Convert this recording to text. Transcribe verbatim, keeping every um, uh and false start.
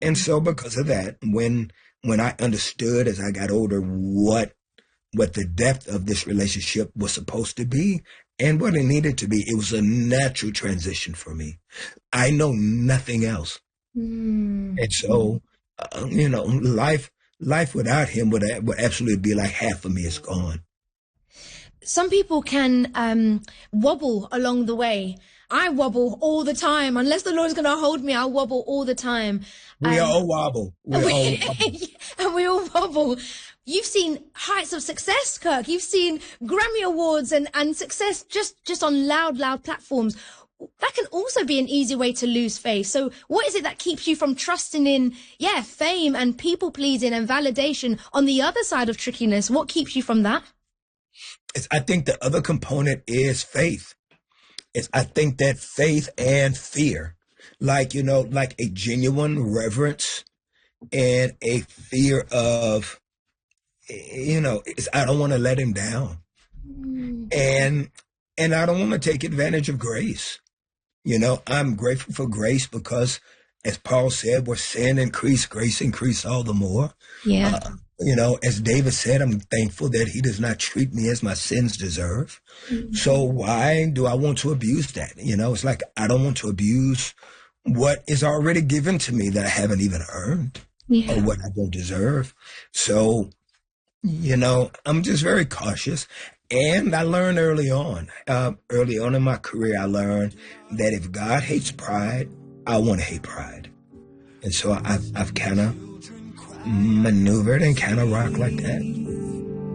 And so because of that, when when I understood as I got older what what the depth of this relationship was supposed to be and what it needed to be, it was a natural transition for me. I know nothing else. Mm. And so, uh, you know, life life without him would, would absolutely be like half of me is gone. Some people can um, wobble along the way. I wobble all the time. Unless the Lord's going to hold me, I wobble all the time. We Um, all wobble. We all wobble. and we all wobble. You've seen heights of success, Kirk. You've seen Grammy Awards and, and success just, just on loud, loud platforms. That can also be an easy way to lose faith. So what is it that keeps you from trusting in, yeah, fame and people pleasing and validation on the other side of trickiness? What keeps you from that? It's, I think the other component is faith. It's, I think that faith and fear, like, you know, like a genuine reverence and a fear of, you know, it's, I don't want to let him down. Mm. And, and I don't want to take advantage of grace. You know, I'm grateful for grace because, as Paul said, where sin increased, grace increased all the more. Yeah. Uh, you know, as David said, I'm thankful that he does not treat me as my sins deserve. Mm-hmm. So why do I want to abuse that? You know, it's like I don't want to abuse what is already given to me that I haven't even earned yeah. or what I don't deserve. So, you know, I'm just very cautious. And I learned early on, uh, early on in my career, I learned that if God hates pride, I want to hate pride. And so I've, I've kind of maneuvered and kind of rocked like that.